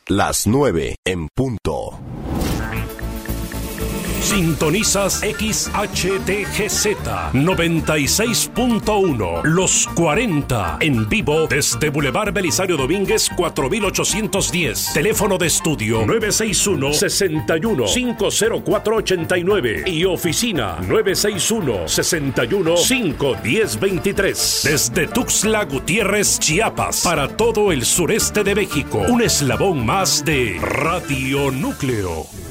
Las 9 en punto. Sintonizas XHTGZ 96.1 Los 40 en vivo desde Boulevard Belisario Domínguez 4810. Teléfono de estudio 961-61-50489 y oficina 961-61-51023. Desde Tuxtla Gutiérrez, Chiapas, para todo el sureste de México. Un eslabón más de Radio Núcleo.